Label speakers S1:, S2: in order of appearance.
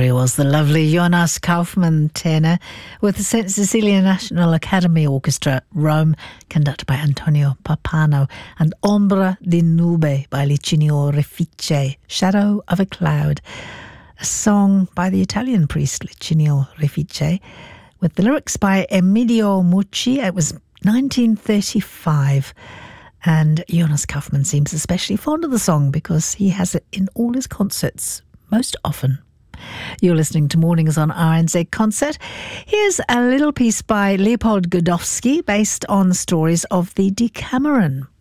S1: he was, the lovely Jonas Kaufmann tenor with the St. Cecilia National Academy Orchestra, Rome, conducted by Antonio Papano, and Ombra di Nube by Licinio Refice, Shadow of a Cloud, a song by the Italian priest Licinio Refice, with the lyrics by Emilio Mucci. It was 1935. And Jonas Kaufmann seems especially fond of the song because he has it in all his concerts most often. You're listening to Mornings on RNZ Concert. Here's a little piece by Leopold Godowsky based on stories of the Decameron.